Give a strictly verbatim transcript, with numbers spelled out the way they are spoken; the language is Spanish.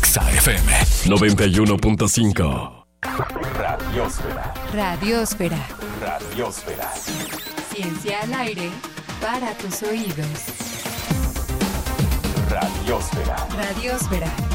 Exa F M noventa y uno punto cinco. Radiosfera. Radiosfera. Radiosfera. Ciencia al aire para tus oídos. Radiosfera. Radiosfera.